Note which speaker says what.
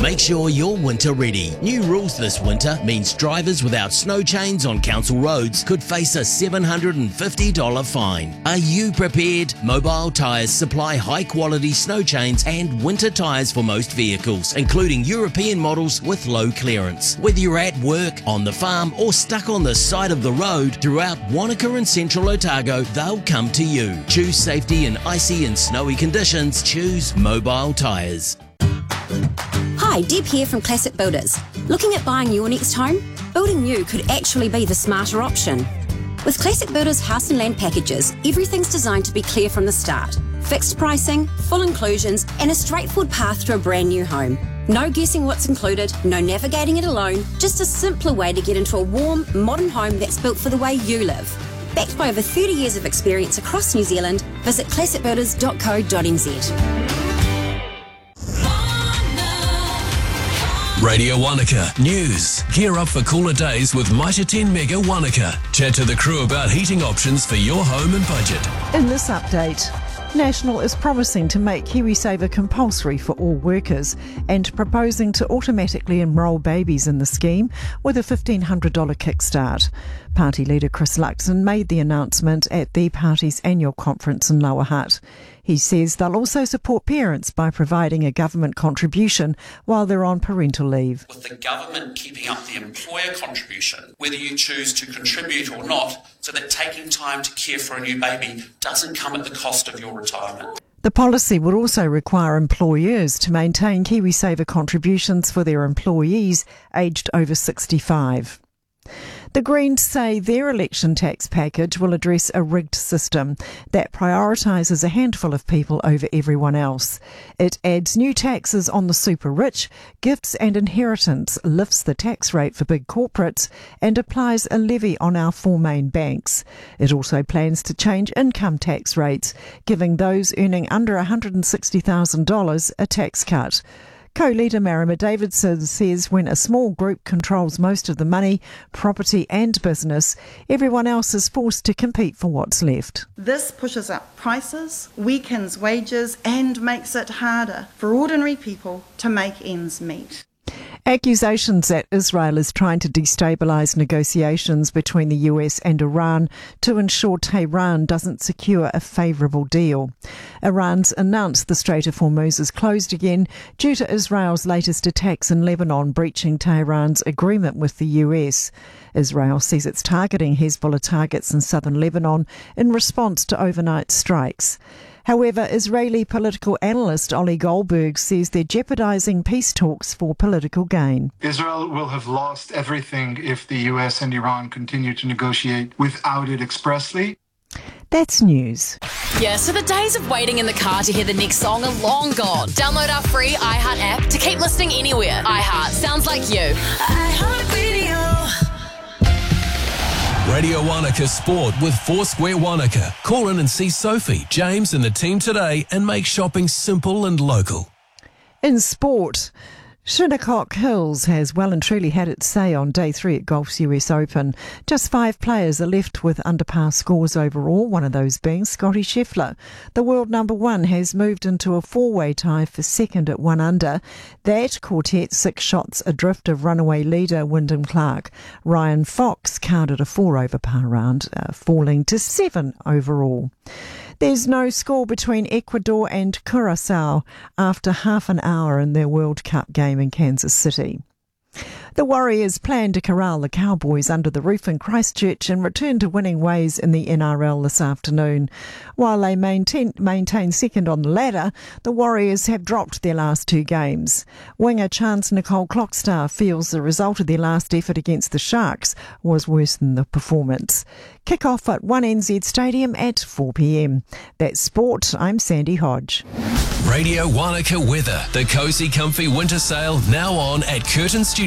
Speaker 1: Make sure you're winter ready. New rules this winter means drivers without snow chains on council roads could face a $750 fine. Are you prepared? Mobile Tyres supply high-quality snow chains and winter tyres for most vehicles, including European models with low clearance. Whether you're at work, on the farm, or stuck on the side of the road, throughout Wanaka and Central Otago, they'll come to you. Choose safety in icy and snowy conditions. Choose Mobile Tyres.
Speaker 2: Hi, Deb here from Classic Builders. Looking at buying your next home? Building new could actually be the smarter option. With Classic Builders house and land packages, everything's designed to be clear from the start. Fixed pricing, full inclusions, and a straightforward path to a brand new home. No guessing what's included, no navigating it alone, just a simpler way to get into a warm, modern home that's built for the way you live. Backed by over 30 years of experience across New Zealand, visit classicbuilders.co.nz.
Speaker 3: Radio Wanaka News. Gear up for cooler days with Mitre 10 Mega Wanaka. Chat to the crew about heating options for your home and budget.
Speaker 4: In this update, National is promising to make KiwiSaver compulsory for all workers and proposing to automatically enrol babies in the scheme with a $1,500 kickstart. Party leader Chris Luxon made the announcement at the party's annual conference in Lower Hutt. He says they'll also support parents by providing a government contribution while they're on parental leave.
Speaker 5: With the government keeping up the employer contribution, whether you choose to contribute or not, so that taking time to care for a new baby doesn't come at the cost of your retirement.
Speaker 4: The policy would also require employers to maintain KiwiSaver contributions for their employees aged over 65. The Greens say their election tax package will address a rigged system that prioritises a handful of people over everyone else. It adds new taxes on the super rich, gifts and inheritance, lifts the tax rate for big corporates and applies a levy on our four main banks. It also plans to change income tax rates, giving those earning under $160,000 a tax cut. Co-leader Marama Davidson says when a small group controls most of the money, property and business, everyone else is forced to compete for what's left.
Speaker 6: This pushes up prices, weakens wages and makes it harder for ordinary people to make ends meet.
Speaker 4: Accusations that Israel is trying to destabilise negotiations between the US and Iran to ensure Tehran doesn't secure a favourable deal. Iran's announced the Strait of Hormuz is closed again due to Israel's latest attacks in Lebanon breaching Tehran's agreement with the US. Israel says it's targeting Hezbollah targets in southern Lebanon in response to overnight strikes. However, Israeli political analyst Oli Goldberg says they're jeopardising peace talks for political gain.
Speaker 7: Israel will have lost everything if the US and Iran continue to negotiate without it expressly.
Speaker 4: That's news.
Speaker 8: Yeah, so the days of waiting in the car to hear the next song are long gone. Download our free iHeart app to keep listening anywhere. iHeart sounds like you. iHeartRadio.
Speaker 3: Radio Wanaka Sport with Foursquare Wanaka. Call in and see Sophie, James and the team today and make shopping simple and local.
Speaker 4: In sport, Shinnecock Hills has well and truly had its say on day 3 at Golf's US Open. Just 5 players are left with under par scores overall, one of those being Scotty Scheffler. The world number 1 has moved into a 4-way tie for second at 1 under. That quartet 6 shots adrift of runaway leader Wyndham Clark. Ryan Fox carded a 4 over par round, falling to 7 overall. There's no score between Ecuador and Curaçao after half an hour in their World Cup game in Kansas City. The Warriors plan to corral the Cowboys under the roof in Christchurch and return to winning ways in the NRL this afternoon. While they maintain second on the ladder, the Warriors have dropped their last 2 games. Winger Chance Nicole Clockstar feels the result of their last effort against the Sharks was worse than the performance. Kick-off at 1NZ Stadium at 4 p.m. That's sport. I'm Sandy Hodge.
Speaker 3: Radio Wanaka Weather. The Cozy Comfy Winter Sale now on at Curtin Studios.